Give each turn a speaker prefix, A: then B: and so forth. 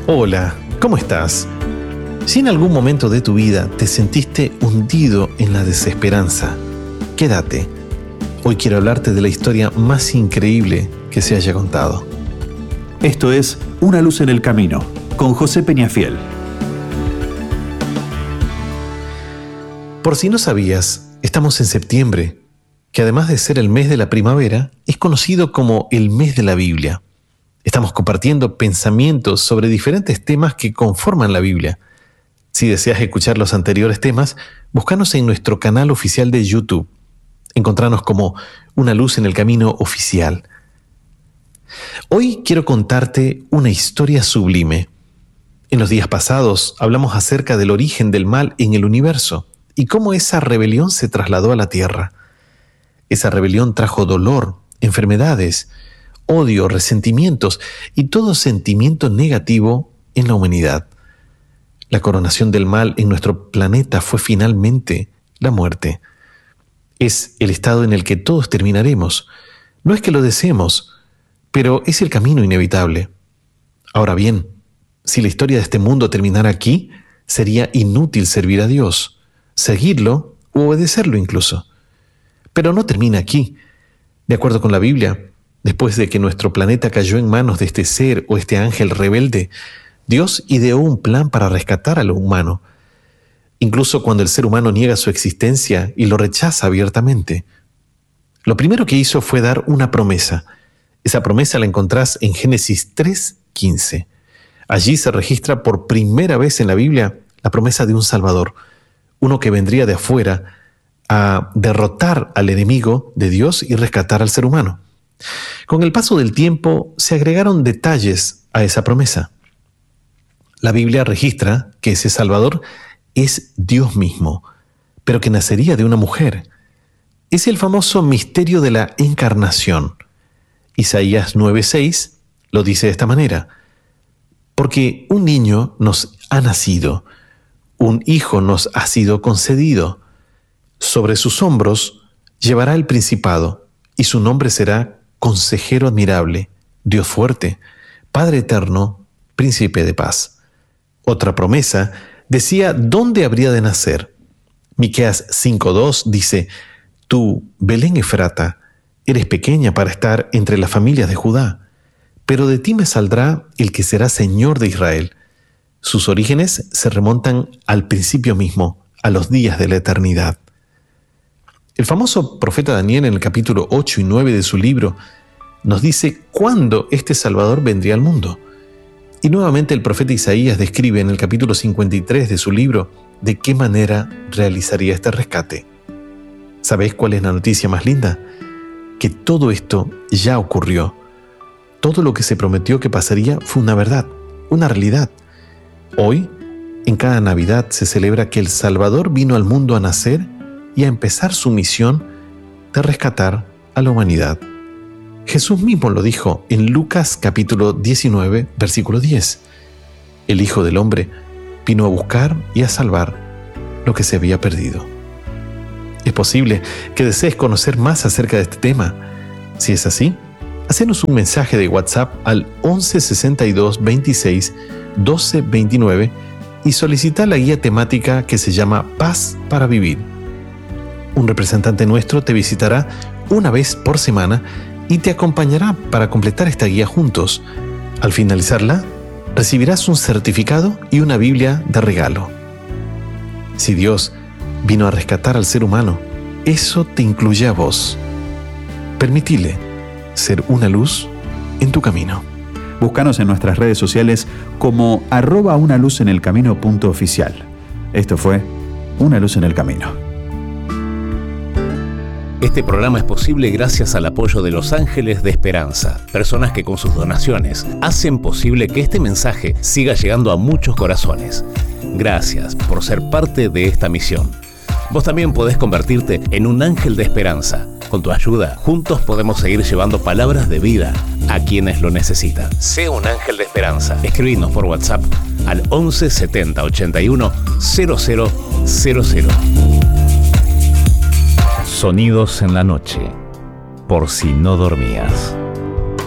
A: Hola, ¿cómo estás? Si en algún momento de tu vida te sentiste hundido en la desesperanza, quédate. Hoy quiero hablarte de la historia más increíble que se haya contado.
B: Esto es Una luz en el camino, con José Peñafiel.
A: Por si no sabías, estamos en septiembre, que además de ser el mes de la primavera, es conocido como el mes de la Biblia. Estamos compartiendo pensamientos sobre diferentes temas que conforman la Biblia. Si deseas escuchar los anteriores temas, búscanos en nuestro canal oficial de YouTube. Encontranos como Una luz en el camino oficial. Hoy quiero contarte una historia sublime. En los días pasados hablamos acerca del origen del mal en el universo y cómo esa rebelión se trasladó a la tierra. Esa rebelión trajo dolor, enfermedades, odio, resentimientos y todo sentimiento negativo en la humanidad. La coronación del mal en nuestro planeta fue finalmente la muerte. Es el estado en el que todos terminaremos. No es que lo deseemos, pero es el camino inevitable. Ahora bien, si la historia de este mundo terminara aquí, sería inútil servir a Dios, seguirlo u obedecerlo incluso. Pero no termina aquí. De acuerdo con la Biblia, después de que nuestro planeta cayó en manos de este ser o este ángel rebelde, Dios ideó un plan para rescatar a lo humano, incluso cuando el ser humano niega su existencia y lo rechaza abiertamente. Lo primero que hizo fue dar una promesa. Esa promesa la encontrás en Génesis 3:15. Allí se registra por primera vez en la Biblia la promesa de un Salvador, uno que vendría de afuera a derrotar al enemigo de Dios y rescatar al ser humano. Con el paso del tiempo se agregaron detalles a esa promesa. La Biblia registra que ese Salvador es Dios mismo, pero que nacería de una mujer. Es el famoso misterio de la encarnación. Isaías 9:6 lo dice de esta manera: porque un niño nos ha nacido, un hijo nos ha sido concedido. Sobre sus hombros llevará el principado, y su nombre será Consejero admirable, Dios fuerte, Padre eterno, Príncipe de paz. Otra promesa decía dónde habría de nacer. Miqueas 5:2 dice: tú, Belén Efrata, eres pequeña para estar entre las familias de Judá, pero de ti me saldrá el que será Señor de Israel. Sus orígenes se remontan al principio mismo, a los días de la eternidad. El famoso profeta Daniel, en el capítulo 8 y 9 de su libro, nos dice cuándo este Salvador vendría al mundo. Y nuevamente el profeta Isaías describe en el capítulo 53 de su libro de qué manera realizaría este rescate. ¿Sabéis cuál es la noticia más linda? Que todo esto ya ocurrió. Todo lo que se prometió que pasaría fue una verdad, una realidad. Hoy, en cada Navidad, se celebra que el Salvador vino al mundo a nacer y a empezar su misión de rescatar a la humanidad. Jesús mismo lo dijo en Lucas capítulo 19, versículo 10. El Hijo del Hombre vino a buscar y a salvar lo que se había perdido. Es posible que desees conocer más acerca de este tema. Si es así, hacenos un mensaje de WhatsApp al 11 62 26 12 29 y solicita la guía temática que se llama Paz para Vivir. Un representante nuestro te visitará una vez por semana y te acompañará para completar esta guía juntos. Al finalizarla, recibirás un certificado y una Biblia de regalo. Si Dios vino a rescatar al ser humano, eso te incluye a vos. Permitile ser una luz en tu camino.
B: Búscanos en nuestras redes sociales como @unaluzenelcamino.oficial. Esto fue Una luz en el camino.
C: Este programa es posible gracias al apoyo de Los Ángeles de Esperanza, personas que con sus donaciones hacen posible que este mensaje siga llegando a muchos corazones. Gracias por ser parte de esta misión. Vos también podés convertirte en un ángel de esperanza. Con tu ayuda, juntos podemos seguir llevando palabras de vida a quienes lo necesitan. Sé un ángel de esperanza. Escribinos por WhatsApp al 11 70 81 0000. Sonidos en la noche, por si no dormías.